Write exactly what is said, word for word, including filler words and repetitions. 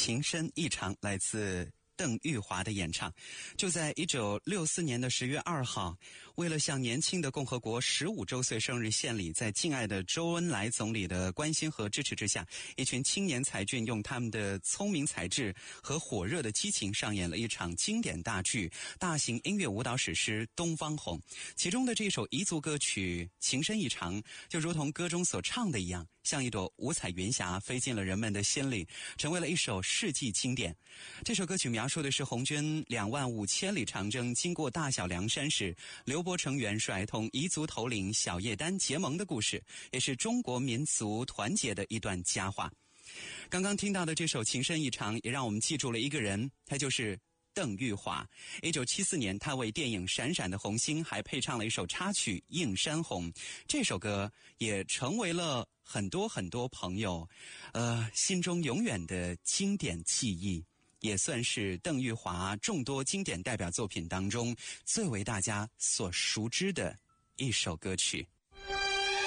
情深意长，来自邓玉华的演唱。就在一九六四年的十月二号，为了向年轻的共和国十五周岁生日献礼，在敬爱的周恩来总理的关心和支持之下，一群青年才俊用他们的聪明才智和火热的激情上演了一场经典大剧——大型音乐舞蹈史诗《东方红》。其中的这首彝族歌曲《情深意长》，就如同歌中所唱的一样，像一朵五彩云霞飞进了人们的心里，成为了一首世纪经典。这首歌曲描述的是红军两万五千里长征经过大小凉山时，刘伯承元帅同彝族头领小叶丹结盟的故事，也是中国民族团结的一段佳话。刚刚听到的这首《情深意长》也让我们记住了一个人，他就是邓玉华。一九七四年，他为电影《闪闪的红星》还配唱了一首插曲《映山红》，这首歌也成为了很多很多朋友呃心中永远的经典记忆，也算是邓玉华众多经典代表作品当中最为大家所熟知的一首歌曲。